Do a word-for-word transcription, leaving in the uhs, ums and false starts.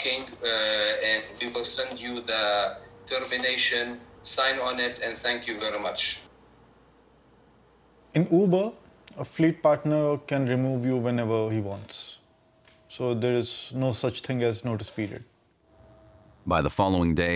working, uh, and we will send you the termination, sign on it, and thank you very much. In Uber, a fleet partner can remove you whenever he wants. So there is no such thing as notice period. By the following day,